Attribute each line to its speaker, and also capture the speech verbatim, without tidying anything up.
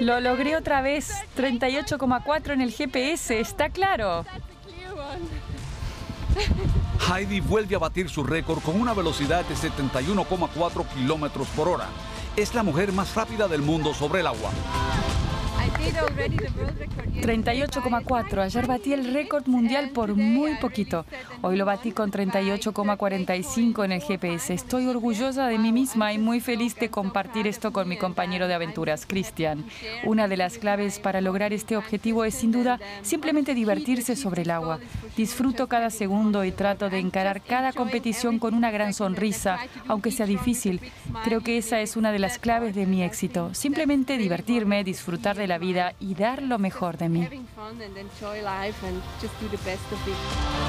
Speaker 1: Lo logré otra vez, treinta y ocho coma cuatro en el G P S, está claro.
Speaker 2: Heidi vuelve a batir su récord con una velocidad de setenta y uno coma cuatro kilómetros por hora. Es la mujer más rápida del mundo sobre el agua.
Speaker 1: treinta y ocho coma cuatro. Ayer batí el récord mundial por muy poquito. Hoy lo batí con treinta y ocho coma cuarenta y cinco en el G P S. Estoy orgullosa de mí misma y muy feliz de compartir esto con mi compañero de aventuras, Christian. Una de las claves para lograr este objetivo es, sin duda, simplemente divertirse sobre el agua. Disfruto cada segundo y trato de encarar cada competición con una gran sonrisa, aunque sea difícil. Creo que esa es una de las claves de mi éxito. Simplemente divertirme, disfrutar de la vida y dar lo mejor de mí.